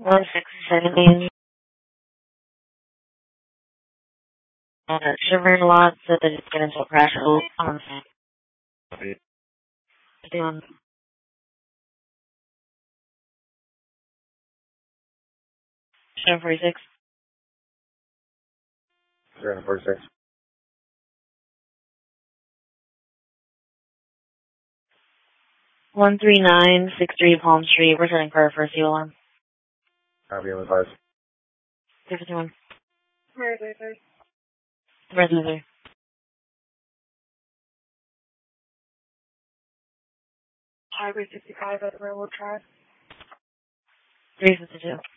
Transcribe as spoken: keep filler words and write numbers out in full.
one six seventeen. Uh, Shivering lot said that it's going to crash on doing seven forty-six. seven forty-six. one three nine six three Palm Street, returning for our first fuel alarm. Copy on the five. two fifty-one. Where is it, sir? Resident. Highway sixty-five at the railroad track. three fifty-two.